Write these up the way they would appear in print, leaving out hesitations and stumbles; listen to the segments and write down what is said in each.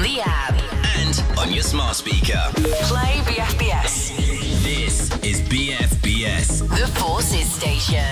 the app, and on your smart speaker. play BFBS, This is BFBS. the Forces Station.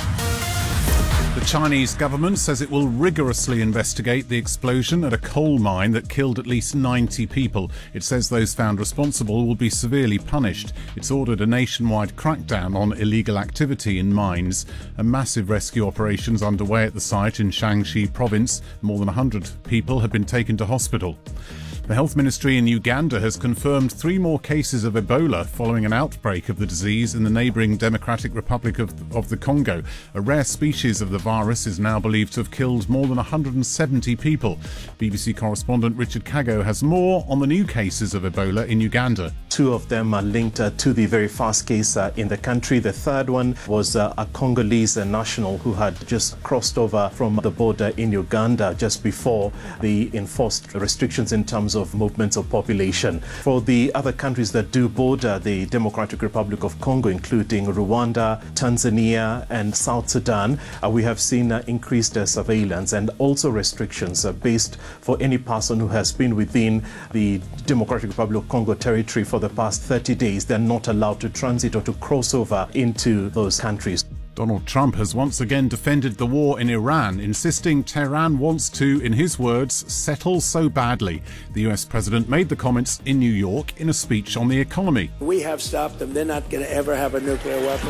The Chinese government says it will rigorously investigate the explosion at a coal mine that killed at least 90 people. It says those found responsible will be severely punished. It's ordered a nationwide crackdown on illegal activity in mines. A massive rescue operation's underway at the site in Shaanxi province. More than 100 people have been taken to hospital. The Health Ministry in Uganda has confirmed 3 more cases of Ebola following an outbreak of the disease in the neighbouring Democratic Republic of the Congo. A rare species of the virus is now believed to have killed more than 170 people. BBC correspondent Richard Kago has more on the new cases of Ebola in Uganda. 2 of them are linked to the very first case in the country. The third one was a Congolese national who had just crossed over from the border in Uganda just before the enforced restrictions in terms of movements of population. For the other countries that do border the Democratic Republic of Congo, including Rwanda, Tanzania and South Sudan, we have seen increased surveillance and also restrictions based for any person who has been within the Democratic Republic of Congo territory for the past 30 days. They're not allowed to transit or to cross over into those countries. Donald Trump has once again defended the war in Iran, insisting Tehran wants to, in his words, settle so badly. The US president made the comments in New York in a speech on the economy. We have stopped them. They're not going to ever have a nuclear weapon.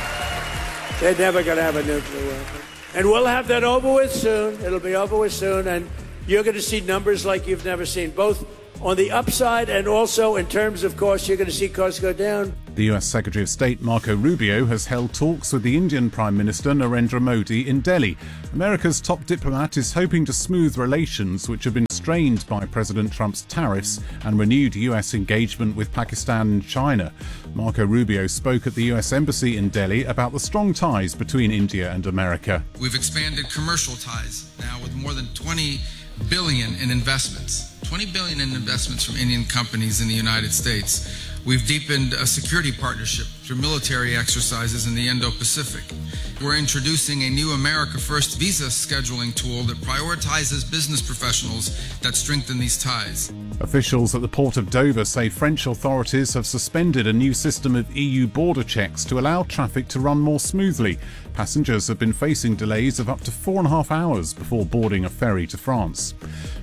They're never going to have a nuclear weapon. And we'll have that over with soon. It'll be over with soon. And you're going to see numbers like you've never seen, both on the upside and also in terms of costs. You're going to see costs go down. The US Secretary of State Marco Rubio has held talks with the Indian Prime Minister Narendra Modi in Delhi. America's top diplomat is hoping to smooth relations which have been strained by President Trump's tariffs and renewed US engagement with Pakistan and China. Marco Rubio spoke at the US Embassy in Delhi about the strong ties between India and America. We've expanded commercial ties now with more than 20 billion in investments. 20 billion in investments from Indian companies in the United States. We've deepened a security partnership through military exercises in the Indo-Pacific. We're introducing a new America First visa scheduling tool that prioritizes business professionals that strengthen these ties. Officials at the port of Dover say French authorities have suspended a new system of EU border checks to allow traffic to run more smoothly. Passengers have been facing delays of up to 4.5 hours before boarding a ferry to France.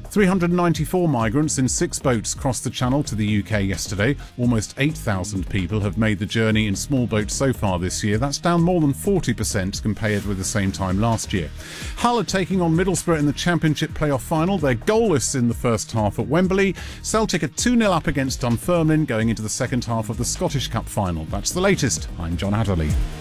394 migrants in 6 boats crossed the Channel to the UK yesterday. Almost 8,000 people have made the journey in small boats so far this year. That's down more than 40% compared with the same time last year. Hull are taking on Middlesbrough in the Championship playoff final. They're goalless in the first half at Wembley. Celtic are 2-0 up against Dunfermline going into the second half of the Scottish Cup final. That's the latest. I'm John Adderley.